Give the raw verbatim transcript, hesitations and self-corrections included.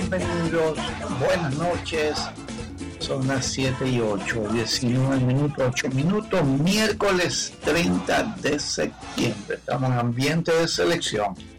bienvenidos, buenas noches. Son las siete y ocho, diecinueve minutos, ocho minutos, miércoles treinta de septiembre. Estamos en ambiente de selección.